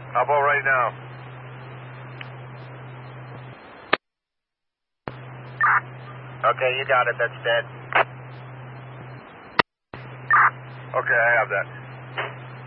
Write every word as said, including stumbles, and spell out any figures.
How about right now? Okay, you got it. That's dead. Okay, I have that.